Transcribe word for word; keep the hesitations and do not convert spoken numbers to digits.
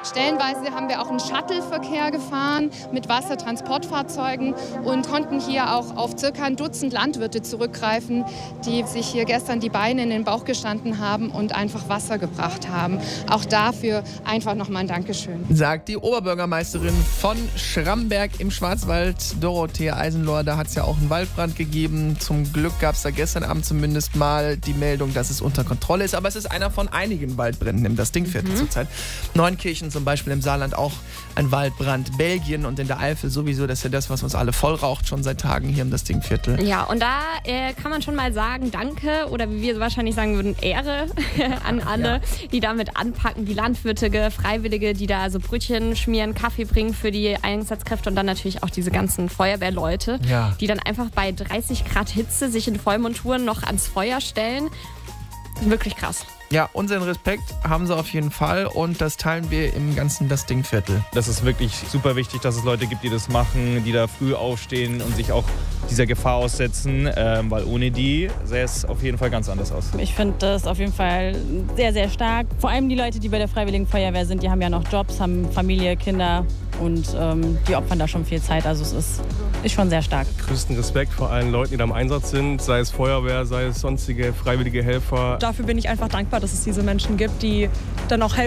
Stellenweise haben wir auch einen Shuttle-Verkehr gefahren mit Wassertransportfahrzeugen und konnten hier auch auf circa ein Dutzend Landwirte zurückgreifen, die sich hier gestern die Beine in den Bauch gestanden haben und einfach Wasser gebracht haben. Auch dafür einfach nochmal ein Dankeschön. Sagt die Oberbürgermeisterin von Schramberg im Schwarzwald, Dorothea Eisenlohr. Da hat es ja auch einen Waldbrand gegeben. Zum Glück gab es da gestern Abend zumindest mal die Meldung, dass es unter Kontrolle ist. Aber es ist einer von einigen Waldbränden im Das-Ding-Viertel mhm. zurzeit. Neunkirchen zum Beispiel, im Saarland auch ein Waldbrand. Belgien und in der Eifel sowieso. Das ist ja das, was uns alle voll raucht, schon seit Tagen hier im Das-Ding-Viertel. Ja, und da äh, kann man schon mal sagen, danke oder wie wir wahrscheinlich sagen würden, Ehre an alle, ja. die damit anpacken. Die Landwirte, Freiwillige, die da so Brötchen schmieren, Kaffee bringen für die Einsatzkräfte und dann natürlich auch diese ganzen Feuerwehrleute, ja. die dann einfach bei dreißig Grad Hitze sich in Vollmonturen noch ans Feuer stellen. Wirklich krass. Ja, unseren Respekt haben sie auf jeden Fall und das teilen wir im ganzen Das-Ding-Viertel. Das ist wirklich super wichtig, dass es Leute gibt, die das machen, die da früh aufstehen und sich auch dieser Gefahr aussetzen, ähm, weil ohne die sähe es auf jeden Fall ganz anders aus. Ich finde das auf jeden Fall sehr, sehr stark. Vor allem die Leute, die bei der Freiwilligen Feuerwehr sind, die haben ja noch Jobs, haben Familie, Kinder und ähm, die opfern da schon viel Zeit. Also es ist, ist schon sehr stark. Größten Respekt vor allen Leuten, die da im Einsatz sind, sei es Feuerwehr, sei es sonstige freiwillige Helfer. Dafür bin ich einfach dankbar, dass es diese Menschen gibt, die dann auch helfen.